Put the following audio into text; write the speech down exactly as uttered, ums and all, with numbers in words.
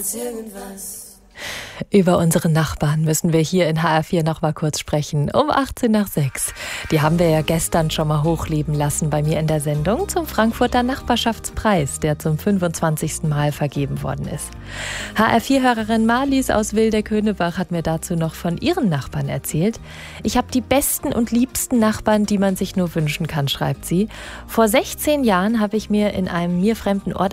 als irgendwas. Über unsere Nachbarn müssen wir hier in H R vier noch mal kurz sprechen. Um achtzehn nach sechs. Die haben wir ja gestern schon mal hochleben lassen bei mir in der Sendung zum Frankfurter Nachbarschaftspreis, der zum fünfundzwanzigsten Mal vergeben worden ist. H R vier-Hörerin Marlies aus Wildeck-Höhnebach hat mir dazu noch von ihren Nachbarn erzählt. Ich habe die besten und liebsten Nachbarn, die man sich nur wünschen kann, schreibt sie. Vor sechzehn Jahren habe ich mir in einem mir fremden Ort